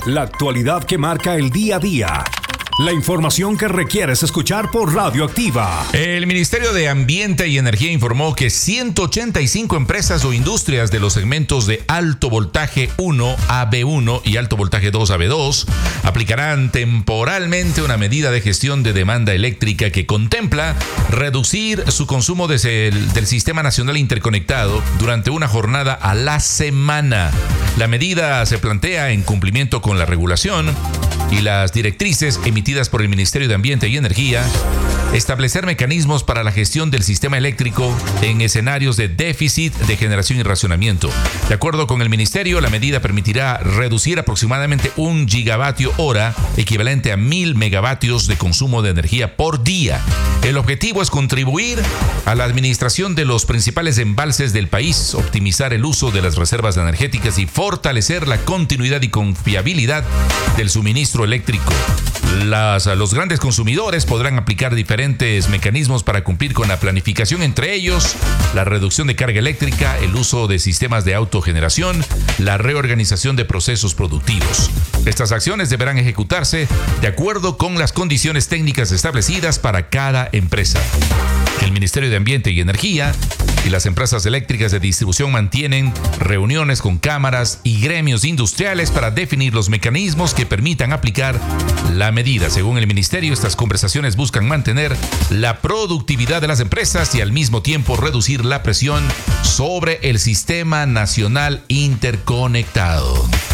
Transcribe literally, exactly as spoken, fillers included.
La actualidad que marca el día a día. La información que requieres escuchar por Radioactiva. El Ministerio de Ambiente y Energía informó que ciento ochenta y cinco empresas o industrias de los segmentos de alto voltaje uno A B uno y alto voltaje dos A B dos aplicarán temporalmente una medida de gestión de demanda eléctrica que contempla reducir su consumo desde el, del Sistema Nacional Interconectado durante una jornada a la semana. La medida se plantea en cumplimiento con la regulación y las directrices emitidas por el Ministerio de Ambiente y Energía, establecer mecanismos para la gestión del sistema eléctrico en escenarios de déficit de generación y racionamiento. De acuerdo con el Ministerio, la medida permitirá reducir aproximadamente un gigavatio hora, equivalente a mil megavatios de consumo de energía por día. El objetivo es contribuir a la administración de los principales embalses del país, optimizar el uso de las reservas energéticas y fortalecer la continuidad y confiabilidad del suministro eléctrico. Las, los grandes consumidores podrán aplicar diferentes mecanismos para cumplir con la planificación, entre ellos la reducción de carga eléctrica, el uso de sistemas de autogeneración, la reorganización de procesos productivos. Estas acciones deberán ejecutarse de acuerdo con las condiciones técnicas establecidas para cada empresa. El Ministerio de Ambiente y Energía y las empresas eléctricas de distribución mantienen reuniones con cámaras y gremios industriales para definir los mecanismos que permitan aplicar la medida. Según el Ministerio, estas conversaciones buscan mantener la productividad de las empresas y al mismo tiempo reducir la presión sobre el Sistema Nacional Interconectado.